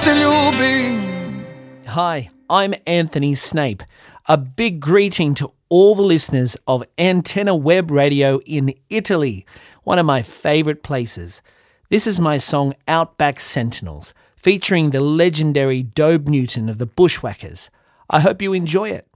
ti ljubim. Hi, I'm Anthony Snape. A big greeting to all the listeners of Antenna Web Radio in Italy, one of my favourite places. This is my song Outback Sentinels, featuring the legendary Dobe Newton of the Bushwhackers. I hope you enjoy it.